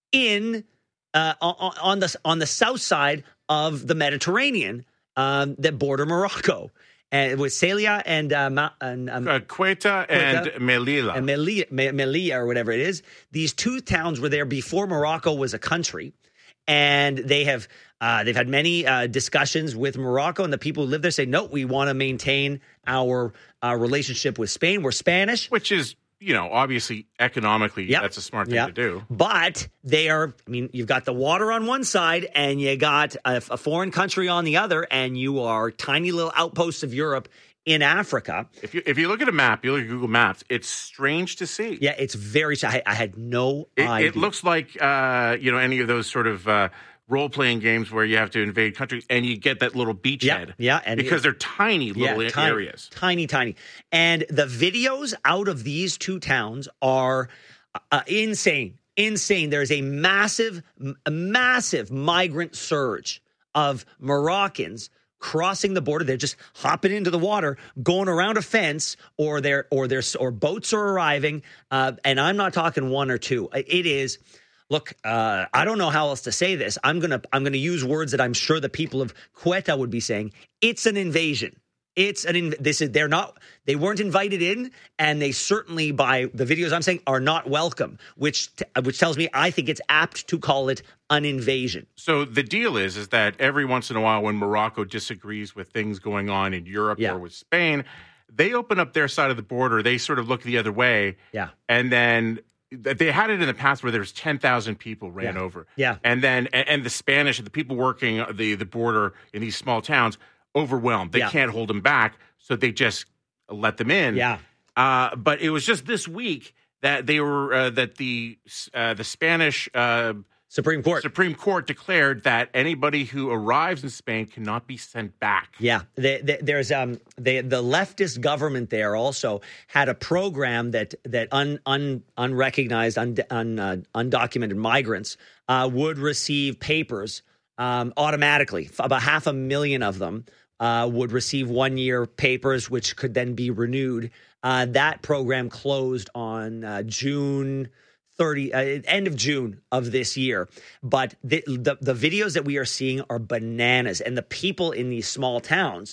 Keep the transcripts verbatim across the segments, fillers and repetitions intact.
in uh, on, on the on the south side of the Mediterranean um, that border Morocco. And it was Celia and, uh, Ma- and um, uh, Quetta and Melilla. And Melilla, Melilla or whatever it is. These two towns were there before Morocco was a country. And they have uh, they've had many uh, discussions with Morocco, and the people who live there say, no, we want to maintain our uh, relationship with Spain. We're Spanish. Which is, you know, obviously economically, yep. that's a smart thing yep. to do. But they are, I mean, you've got the water on one side and you got a, a foreign country on the other, and you are tiny little outposts of Europe in Africa. If you if you look at a map, you look at Google Maps, it's strange to see. Yeah, it's very, I, I had no it, idea. It looks like, uh, you know, any of those sort of uh, role-playing games where you have to invade countries and you get that little beachhead. Yeah, yeah. And because it, they're tiny little yeah, tiny, areas. Tiny, tiny. And the videos out of these two towns are uh, insane. Insane. There's a massive, a massive migrant surge of Moroccans crossing the border. They're just hopping into the water, going around a fence, or they're or there's or boats are arriving. Uh, and I'm not talking one or two. It is. Look, uh, I don't know how else to say this. I'm gonna I'm gonna use words that I'm sure the people of Quetta would be saying. It's an invasion. It's an inv- this is they're not they weren't invited in, and they certainly, by the videos I'm saying, are not welcome. Which t- which tells me I think it's apt to call it an invasion. So the deal is is that every once in a while, when Morocco disagrees with things going on in Europe yeah. or with Spain, they open up their side of the border. They sort of look the other way. Yeah, and then. They had it in the past where there was ten thousand people ran yeah. over. Yeah. And then, and, and the Spanish, the people working the, the border in these small towns, overwhelmed. They yeah. can't hold them back, so they just let them in. Yeah. Uh, but it was just this week that they were, uh, that the, uh, the Spanish uh, Supreme Court Supreme Court declared that anybody who arrives in Spain cannot be sent back. Yeah, they, they, there's um they, the leftist government there also had a program that that un, un unrecognized un, un, uh, undocumented migrants uh, would receive papers um, automatically. About half a million of them uh, would receive one year papers, which could then be renewed. Uh, that program closed on uh, June. thirty uh, end of June of this year. But the, the the videos that we are seeing are bananas, and the people in these small towns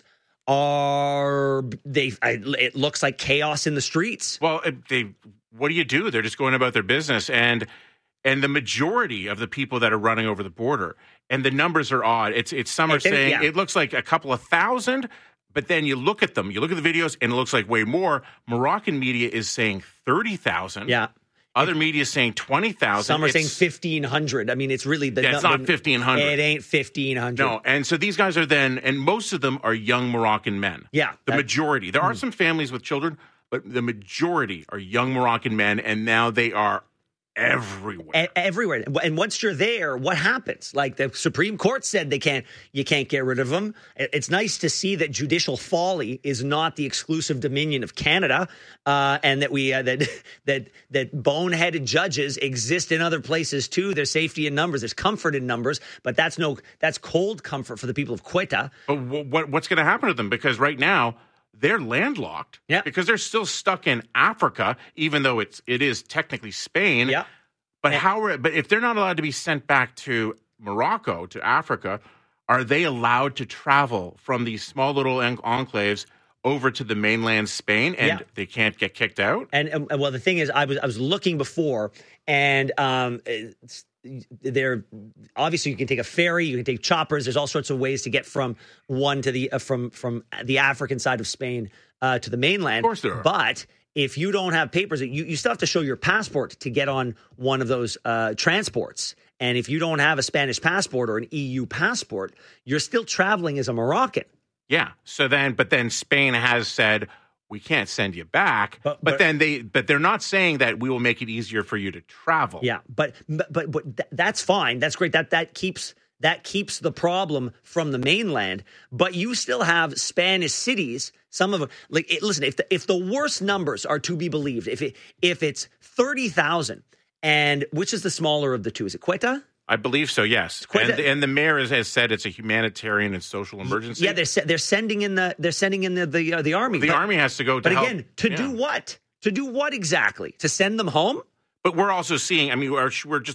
are they I, it looks like chaos in the streets. Well, they what do you do? They're just going about their business, and and the majority of the people that are running over the border, and the numbers are odd. It's it's some are saying yeah. it looks like a couple of thousand. But then you look at them, you look at the videos, and it looks like way more. Moroccan media is saying thirty thousand. Yeah. Other media is saying twenty thousand. Some are it's, saying fifteen hundred. I mean, it's really the. Yeah, it's not fifteen hundred. It ain't fifteen hundred. No, and so these guys are then, and most of them are young Moroccan men. Yeah, the majority. There are mm. some families with children, but the majority are young Moroccan men, and now they are everywhere. A- everywhere. And once you're there, what happens? Like the Supreme Court said, they can't. You can't get rid of them. It's nice to see that judicial folly is not the exclusive dominion of Canada, uh, and that we uh, that that that boneheaded judges exist in other places too. There's safety in numbers. There's comfort in numbers, but that's no that's cold comfort for the people of Quetta. But what what's going to happen to them? Because right now, they're landlocked yeah. because they're still stuck in Africa, even though it's it is technically Spain. Yeah. But how? Are, but if they're not allowed to be sent back to Morocco, to Africa, are they allowed to travel from these small little enclaves over to the mainland Spain, and yeah. they can't get kicked out? And, and well, the thing is, I was I was looking before, and um, there obviously you can take a ferry, you can take choppers. There's all sorts of ways to get from one to the uh, from from the African side of Spain uh, to the mainland. Of course there are. But if you don't have papers, you, you still have to show your passport to get on one of those uh, transports. And if you don't have a Spanish passport or an E U passport, you're still traveling as a Moroccan. Yeah. So then, but then Spain has said, we can't send you back. But, but, but then they, but they're not saying that we will make it easier for you to travel. Yeah. But, but, but, but th- that's fine. That's great. That, that keeps, that keeps the problem from the mainland. But you still have Spanish cities. Some of them, like, it, listen, if the, if the worst numbers are to be believed, if it, if it's thirty thousand, and which is the smaller of the two? Is it Quetta? I believe so, yes. And, and the mayor has, has said it's a humanitarian and social emergency. Yeah, they're they're sending in the they're sending in the the, uh, the army. The but, army has to go. To but help. again, to yeah. do what? To do what exactly? To send them home? But we're also seeing. I mean, we're, we're just